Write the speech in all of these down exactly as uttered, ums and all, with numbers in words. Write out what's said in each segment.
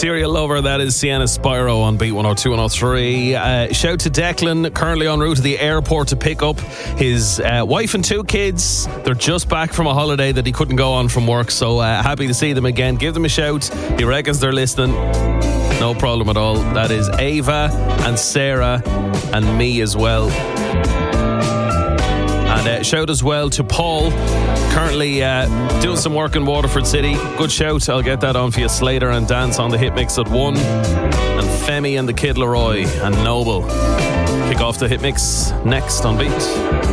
Material Lover, that is Sienna Spyro on Beat one oh two one oh three. Uh, shout to Declan, currently en route to the airport to pick up his uh, wife and two kids. They're just back from a holiday that he couldn't go on from work, so uh, happy to see them again. Give them a shout. He reckons they're listening. No problem at all. That is Ava and Sarah and me as well. And uh, shout as well to Paul, currently uh, doing some work in Waterford City. Good shout. I'll get that on for you. Slater and Dance on the hit mix at one. And Femi and the Kid Leroy and Noble kick off the hit mix next on Beat.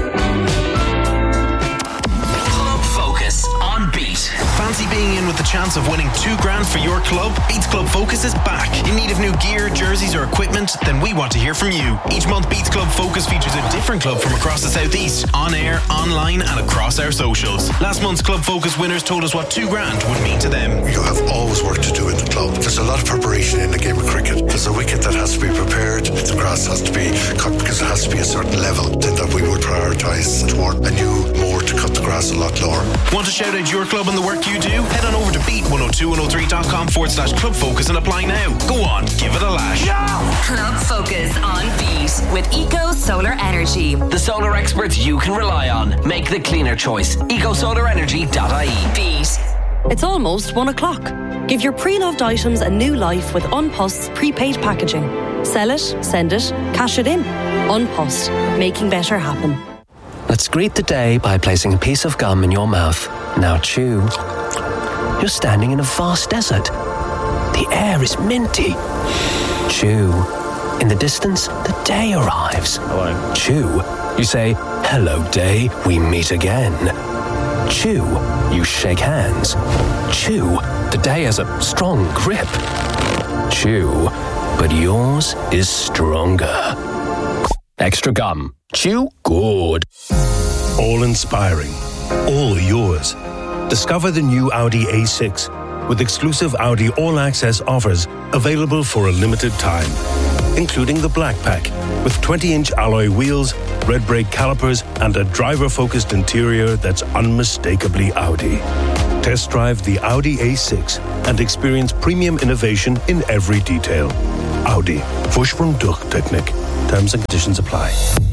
Club Focus on Beat. Fancy being in with the chance of winning two grand for your club? Beats Club Focus is back. In need of new gear, jerseys or equipment? Then we want to hear from you. Each month Beats Club Focus features a different club from across the southeast, on air, online and across our socials. Last month's Club Focus winners told us what two grand would mean to them. You have always work to do in the club. There's a lot of preparation in the game of cricket. There's a wicket that has to be prepared. The grass has to be cut because it has to be a certain level. Then that we would prioritise toward a new moor to cut the grass a lot lower. Want to shout out your club and the work you do? Head on over to beat one oh two one oh three dot com forward slash club focus and apply now. Go on, give it a lash. Club Focus on Beat with Eco Solar Energy. The solar experts you can rely on. Make the cleaner choice. eco solar energy dot I E. Beat. It's almost one o'clock. Give your pre-loved items a new life with Unpost's prepaid packaging. Sell it, send it, cash it in. Unpost, making better happen. Let's greet the day by placing a piece of gum in your mouth. Now chew. You're standing in a vast desert. The air is minty. Chew. In the distance, the day arrives. Hello. Chew. You say, hello day, we meet again. Chew. You shake hands. Chew. The day has a strong grip. Chew. But yours is stronger. Extra gum. Chew good. All inspiring. All yours. Discover the new Audi A six with exclusive Audi All Access offers available for a limited time, including the Black Pack with twenty-inch alloy wheels, red brake calipers, and a driver-focused interior that's unmistakably Audi. Test drive the Audi A six and experience premium innovation in every detail. Audi. Vorsprung-Durchtechnik. Terms and conditions apply.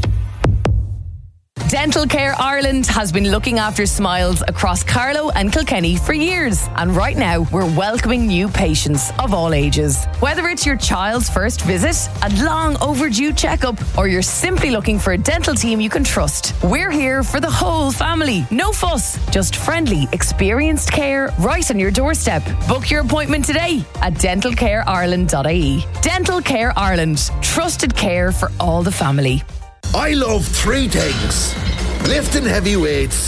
Dental Care Ireland has been looking after smiles across Carlow and Kilkenny for years. And right now, we're welcoming new patients of all ages. Whether it's your child's first visit, a long overdue checkup, or you're simply looking for a dental team you can trust, we're here for the whole family. No fuss, just friendly, experienced care right on your doorstep. Book your appointment today at dental care ireland dot I E. Dental Care Ireland. Trusted care for all the family. I love three things: lifting heavy weights,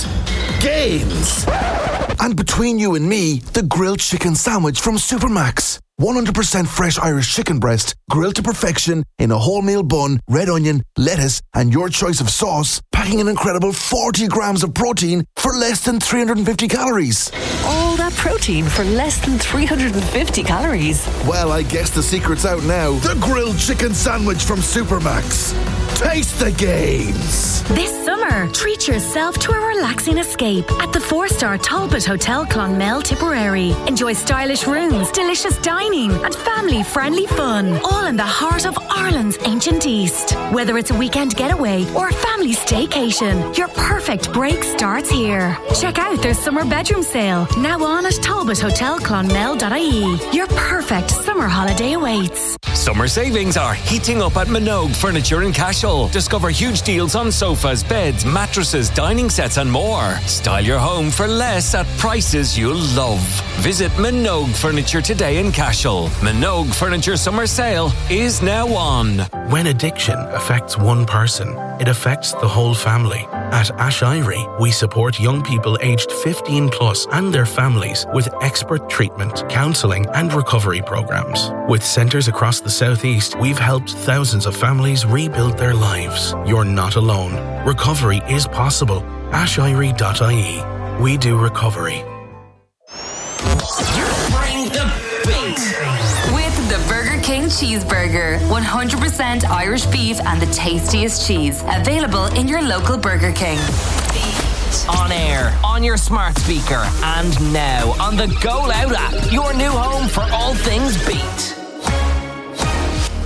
games, and between you and me, the grilled chicken sandwich from Supermax. one hundred percent fresh Irish chicken breast, grilled to perfection in a wholemeal bun, red onion, lettuce, and your choice of sauce, packing an incredible forty grams of protein for less than three hundred fifty calories. All that protein for less than three hundred fifty calories. Well, I guess the secret's out now. The grilled chicken sandwich from Supermax. Taste the gains. This summer, treat yourself to a relaxing escape at the four-star Talbot Hotel Clonmel, Tipperary. Enjoy stylish rooms, delicious dining, and family-friendly fun, all in the heart of Ireland's ancient East. Whether it's a weekend getaway or a family staycation, your perfect break starts here. Check out their summer bedroom sale, now on at talbot hotel clonmel dot I E. Your perfect summer holiday awaits. Summer savings are heating up at Minogue Furniture in Cashel. Discover huge deals on sofas, beds, mattresses, dining sets and more. Style your home for less at prices you'll love. Visit Minogue Furniture today in Cashel. Minogue Furniture Summer Sale is now on. When addiction affects one person, it affects the whole family. At Ash Irie, we support young people aged fifteen plus and their families with expert treatment, counselling and recovery programs. With centres across the southeast, we've helped thousands of families rebuild their lives. You're not alone. Recovery is possible. ash irie dot I E. We do recovery. Bring the beat. With the Burger King Cheeseburger. one hundred percent Irish beef and the tastiest cheese. Available in your local Burger King. On air, on your smart speaker, and now on the Go Loud app. Your new home for all things beat.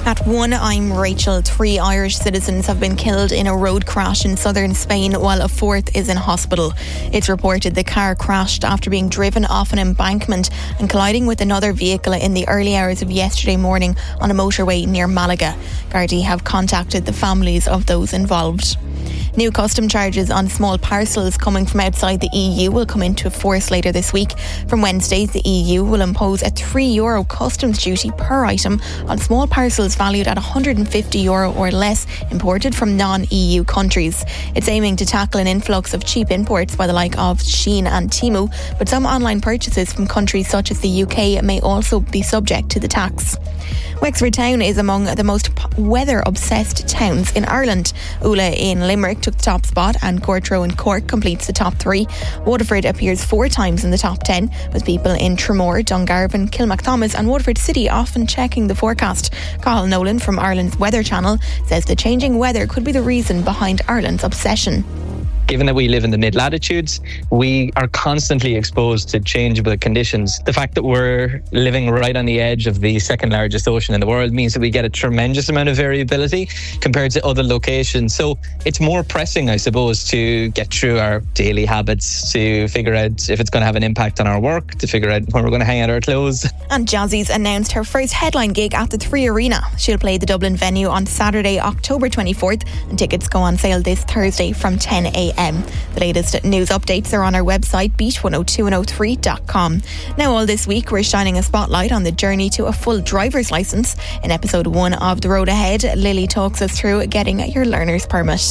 At one, I'm Rachel. Three Irish citizens have been killed in a road crash in southern Spain, while a fourth is in hospital. It's reported the car crashed after being driven off an embankment and colliding with another vehicle in the early hours of yesterday morning on a motorway near Malaga. Gardaí have contacted the families of those involved. New custom charges on small parcels coming from outside the E U will come into force later this week. From Wednesday, the E U will impose a three euro customs duty per item on small parcels valued at one hundred fifty euro or less imported from non-E U countries. It's aiming to tackle an influx of cheap imports by the like of Shein and Temu, but some online purchases from countries such as the U K may also be subject to the tax. Wexford Town is among the most weather-obsessed towns in Ireland. Ula in Limerick took the top spot and Courtro in Cork completes the top three. Waterford appears four times in the top ten, with people in Tramore, Dungarvan, Kilmacthomas and Waterford City often checking the forecast. Cathal Nolan from Ireland's Weather Channel says the changing weather could be the reason behind Ireland's obsession. Given that we live in the mid-latitudes, we are constantly exposed to changeable conditions. The fact that we're living right on the edge of the second largest ocean in the world means that we get a tremendous amount of variability compared to other locations. So it's more pressing, I suppose, to get through our daily habits, to figure out if it's going to have an impact on our work, to figure out when we're going to hang out our clothes. And Jazzy's announced her first headline gig at the Three Arena. She'll play the Dublin venue on Saturday, October twenty-fourth, and tickets go on sale this Thursday from ten a.m. The latest news updates are on our website, beat one oh two one oh three dot com. Now, all this week, we're shining a spotlight on the journey to a full driver's licence. In episode one of The Road Ahead, Lily talks us through getting your learner's permit.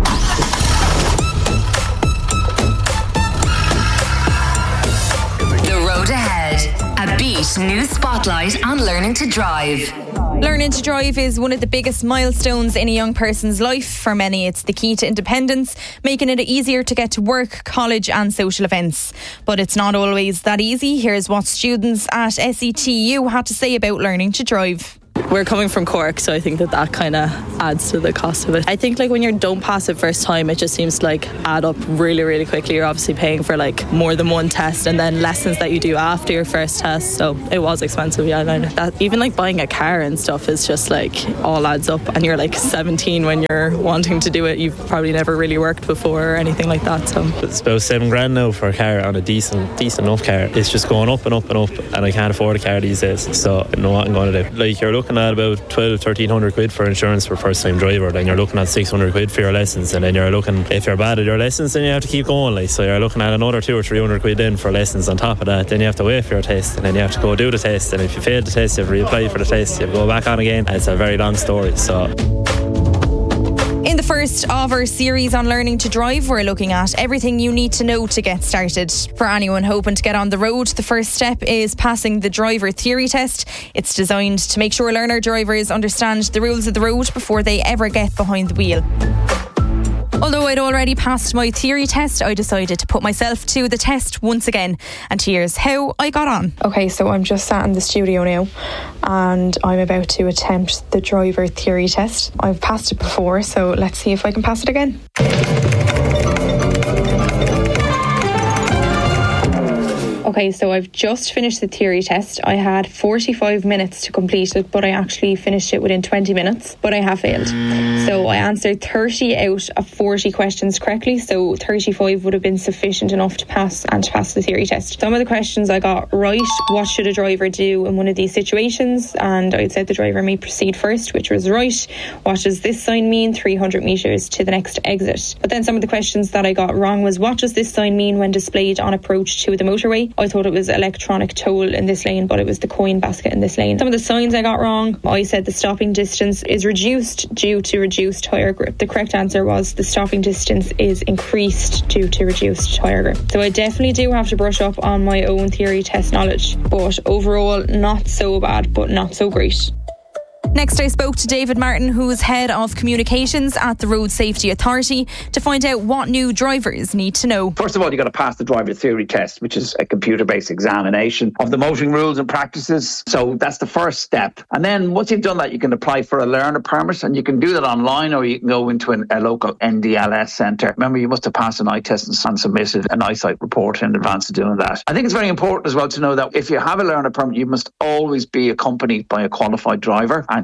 The Road Ahead, a Beat news spotlight on learning to drive. Learning to drive is one of the biggest milestones in a young person's life. For many, it's the key to independence, making it easier to get to work, college and social events. But it's not always that easy. Here's what students at S E T U had to say about learning to drive. We're coming from Cork, so I think that that kind of adds to the cost of it. I think like when you don't pass it first time, it just seems to like add up really, really quickly. You're obviously paying for like more than one test and then lessons that you do after your first test. So it was expensive, yeah. And that, even like buying a car and stuff is just like all adds up. And you're like seventeen when you're wanting to do it. You've probably never really worked before or anything like that. So it's about seven grand now for a car on a decent, decent enough car. It's just going up and up and up, and I can't afford a car these days. So I don't know what I'm going to do. Like you're looking at about twelve, thirteen hundred quid for insurance for first time driver, then you're looking at six hundred quid for your lessons, and then you're looking, if you're bad at your lessons, then you have to keep going, like, so you're looking at another two or three hundred quid then for lessons on top of that. Then you have to wait for your test, and then you have to go do the test, and if you fail the test, you have to reapply for the test, you have to go back on again, and it's a very long story. So in the first of our series on learning to drive, we're looking at everything you need to know to get started. For anyone hoping to get on the road, the first step is passing the driver theory test. It's designed to make sure learner drivers understand the rules of the road before they ever get behind the wheel. Although I'd already passed my theory test, I decided to put myself to the test once again. And here's how I got on. Okay, so I'm just sat in the studio now and I'm about to attempt the driver theory test. I've passed it before, so let's see if I can pass it again. Okay, so I've just finished the theory test. I had forty-five minutes to complete it, but I actually finished it within twenty minutes, but I have failed. So I answered thirty out of forty questions correctly, so thirty-five would have been sufficient enough to pass and to pass the theory test. Some of the questions I got right. What should a driver do in one of these situations? And I said the driver may proceed first, which was right. What does this sign mean? three hundred metres to the next exit. But then some of the questions that I got wrong was, what does this sign mean when displayed on approach to the motorway? I thought it was electronic toll in this lane, but it was the coin basket in this lane. Some of the signs I got wrong. I said the stopping distance is reduced due to reduced tyre grip. The correct answer was the stopping distance is increased due to reduced tyre grip. So I definitely do have to brush up on my own theory test knowledge, but overall not so bad, but not so great. Next, I spoke to David Martin, who's head of communications at the Road Safety Authority, to find out what new drivers need to know. First of all, you've got to pass the driver theory test, which is a computer-based examination of the motoring rules and practices. So that's the first step. And then once you've done that, you can apply for a learner permit, and you can do that online, or you can go into an, a local N D L S centre. Remember, you must have passed an eye test and submitted an eyesight report in advance of doing that. I think it's very important as well to know that if you have a learner permit, you must always be accompanied by a qualified driver. And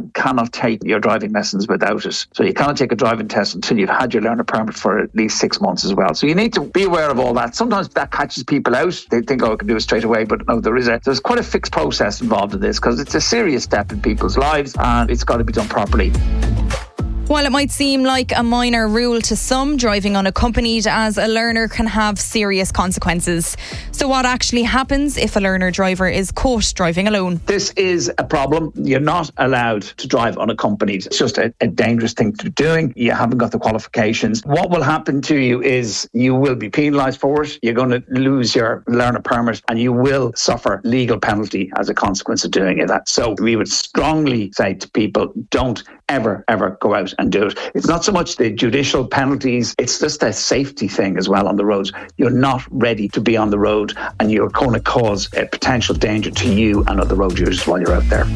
and cannot take your driving lessons without it. So you cannot take a driving test until you've had your learner permit for at least six months as well. So you need to be aware of all that. Sometimes that catches people out. They think, oh, I can do it straight away. But no, there is a, there's quite a fixed process involved in this because it's a serious step in people's lives and it's got to be done properly. While it might seem like a minor rule to some, driving unaccompanied as a learner can have serious consequences. So what actually happens if a learner driver is caught driving alone? This is a problem. You're not allowed to drive unaccompanied. It's just a, a dangerous thing to be doing. You haven't got the qualifications. What will happen to you is you will be penalised for it. You're going to lose your learner permit and you will suffer legal penalty as a consequence of doing it. So we would strongly say to people, don't ever, ever go out and do it. It's not so much the judicial penalties, it's just a safety thing as well on the roads. You're not ready to be on the road and you're going to cause a potential danger to you and other road users while you're out there.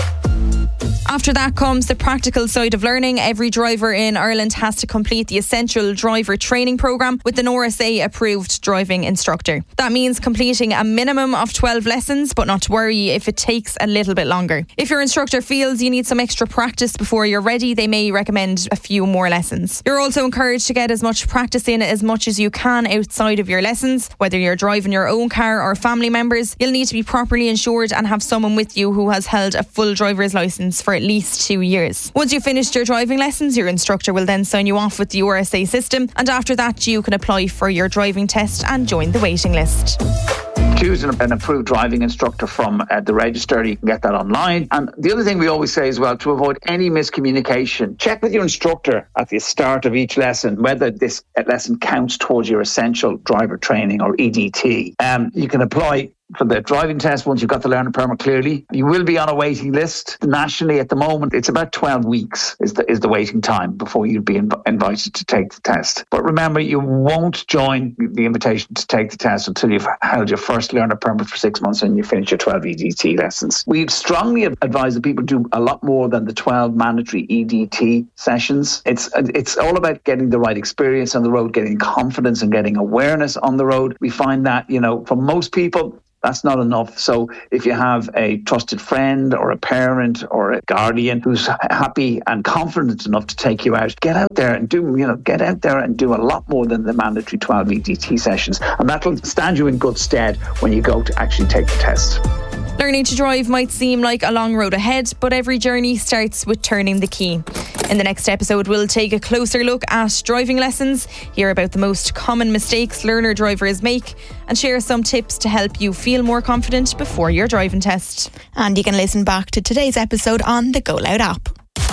After that comes the practical side of learning. Every driver in Ireland has to complete the essential driver training programme with an R S A approved driving instructor. That means completing a minimum of twelve lessons, but not to worry if it takes a little bit longer. If your instructor feels you need some extra practice before you're ready, they may recommend a few more lessons. You're also encouraged to get as much practice in as much as you can outside of your lessons. Whether you're driving your own car or family members, you'll need to be properly insured and have someone with you who has held a full driver's licence for at least two years. Once you've finished your driving lessons, your instructor will then sign you off with the R S A system, and after that you can apply for your driving test and join the waiting list. Choose an approved driving instructor from uh, the register. You can get that online. And the other thing we always say as well, to avoid any miscommunication, check with your instructor at the start of each lesson whether this lesson counts towards your essential driver training or E D T. Um, you can apply for the driving test once you've got the learner permit clearly. You will be on a waiting list. Nationally at the moment, it's about twelve weeks is the, is the waiting time before you'd be inv- invited to take the test. But remember, you won't join the invitation to take the test until you've held your first learner permit for six months and you finish your twelve E D T lessons. We strongly advise that people do a lot more than the twelve mandatory E D T sessions. It's it's all about getting the right experience on the road, getting confidence and getting awareness on the road. We find that, you know, for most people, that's not enough. So if you have a trusted friend or a parent or a guardian who's happy and confident enough to take you out, get out there and do, you know, get out there and do a lot more than the mandatory twelve E D T sessions. And that'll stand you in good stead when you go to actually take the test. Learning to drive might seem like a long road ahead, but every journey starts with turning the key. In the next episode, we'll take a closer look at driving lessons, hear about the most common mistakes learner drivers make, and share some tips to help you feel more confident before your driving test. And you can listen back to today's episode on the Go Loud app.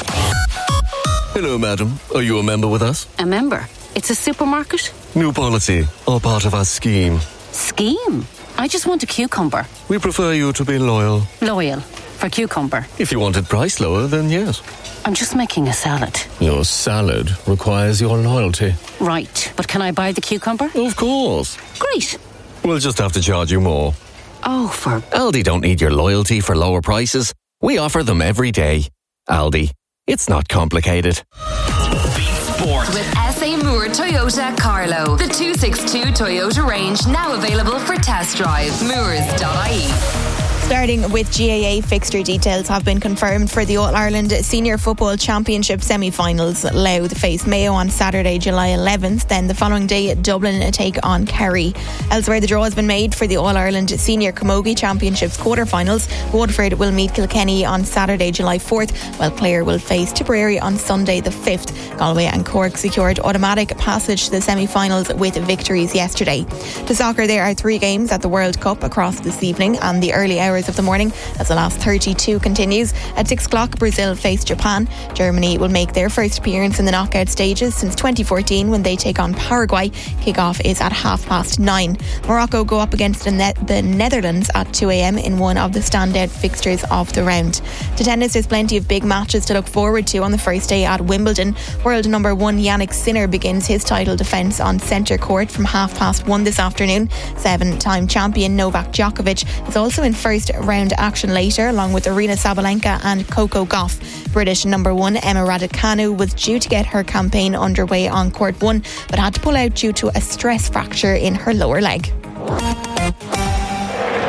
Hello, madam. Are you a member with us? A member? It's a supermarket? New policy, or part of our scheme. Scheme? I just want a cucumber. We prefer you to be loyal. Loyal? For cucumber? If you wanted price lower, then yes. I'm just making a salad. Your salad requires your loyalty. Right, but can I buy the cucumber? Of course. Great. We'll just have to charge you more. Oh, for... Aldi don't need your loyalty for lower prices. We offer them every day. Aldi. It's not complicated. Sport. With S A Moore Toyota Carlow. The two sixty-two Toyota range now available for test drive. Moores dot I E. Starting with G A A, fixture details have been confirmed for the All-Ireland Senior Football Championship semi-finals. Louth face Mayo on Saturday, July eleventh. Then the following day, Dublin take on Kerry. Elsewhere, the draw has been made for the All-Ireland Senior Camogie Championships quarter-finals. Waterford will meet Kilkenny on Saturday, July fourth, while Clare will face Tipperary on Sunday the fifth. Galway and Cork secured automatic passage to the semi-finals with victories yesterday. To soccer, there are three games at the World Cup across this evening and the early hours of the morning as the last thirty-two continues. At six o'clock, Brazil face Japan. Germany will make their first appearance in the knockout stages since twenty fourteen when they take on Paraguay. Kick-off is at half past nine. Morocco go up against the, ne- the Netherlands at two a.m. in one of the standout fixtures of the round. To tennis, there's plenty of big matches to look forward to on the first day at Wimbledon. World number one Yannick Sinner begins his title defence on centre court from half past one this afternoon. Seven-time champion Novak Djokovic is also in first round action later, along with Arina Sabalenka and Coco Gauff. British number one Emma Raducanu was due to get her campaign underway on court one, but had to pull out due to a stress fracture in her lower leg.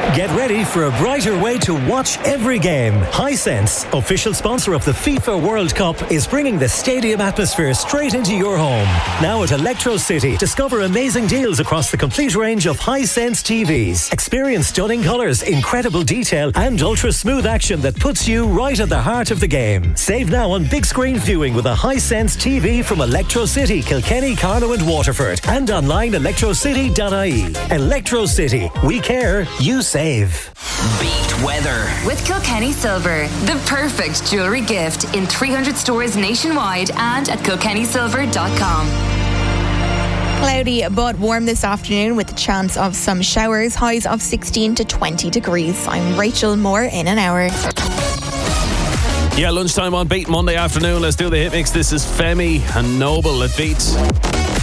Get ready for a brighter way to watch every game. Hisense, official sponsor of the FIFA World Cup, is bringing the stadium atmosphere straight into your home. Now at Electro City, discover amazing deals across the complete range of Hisense T Vs. Experience stunning colours, incredible detail and ultra smooth action that puts you right at the heart of the game. Save now on big screen viewing with a Hisense T V from Electro City, Kilkenny, Carlow and Waterford, and online electro city dot I E. Electro City. We care, you save. Beat weather with Kilkenny Silver, the perfect jewellery gift in three hundred stores nationwide and at kilkenny silver dot com. Cloudy but warm this afternoon with the chance of some showers, highs of sixteen to twenty degrees. I'm Rachel, more in an hour. Yeah, lunchtime on Beat Monday afternoon. Let's do the hit mix. This is Femi and Noble at Beat.